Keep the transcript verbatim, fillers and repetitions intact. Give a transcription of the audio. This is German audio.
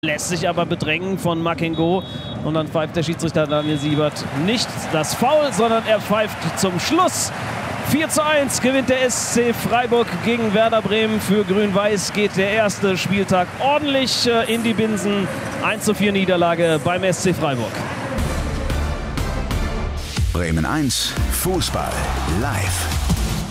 Lässt sich aber bedrängen von Makengo und dann pfeift der Schiedsrichter Daniel Siebert nicht das Foul, sondern er pfeift zum Schluss. vier zu eins gewinnt der S C Freiburg gegen Werder Bremen. Für Grün-Weiß geht der erste Spieltag ordentlich in die Binsen. eins zu vier Niederlage beim S C Freiburg. Bremen eins, Fußball live.